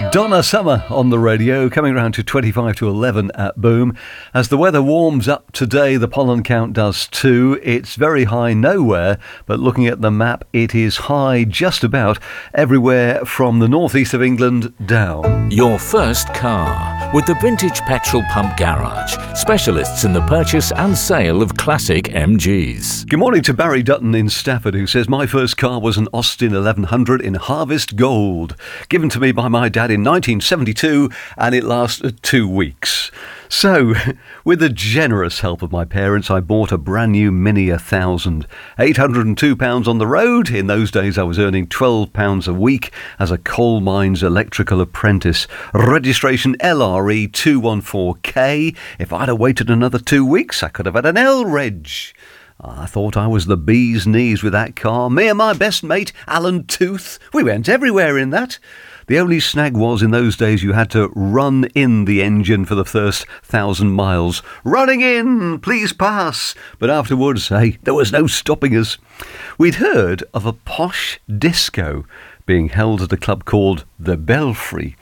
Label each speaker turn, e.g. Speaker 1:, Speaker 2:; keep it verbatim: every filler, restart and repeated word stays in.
Speaker 1: Donna Summer on the radio, coming round to twenty-five to eleven at Boom. As the weather warms up today, the pollen count does too. It's very high nowhere, but looking at the map, it is high just about everywhere from the northeast of England down.
Speaker 2: Your first car with the Vintage Petrol Pump Garage, specialists in the purchase and sale of classic M Gs.
Speaker 1: Good morning to Barry Dutton in Stafford, who says, my first car was an Austin eleven hundred in Harvest Gold, given to me by my dad in nineteen seventy-two, and it lasted two weeks. So, with the generous help of my parents, I bought a brand new Mini one thousand. eight hundred two pounds on the road. In those days, I was earning twelve pounds a week as a coal mines electrical apprentice. Registration L R E two one four K. If I'd have waited another two weeks, I could have had an L-Reg. I thought I was the bee's knees with that car. Me and my best mate, Alan Tooth, we went everywhere in that. The only snag was, in those days, you had to run in the engine for the first thousand miles. Running in, please pass. But afterwards, hey, there was no stopping us. We'd heard of a posh disco being held at a club called the Belfry.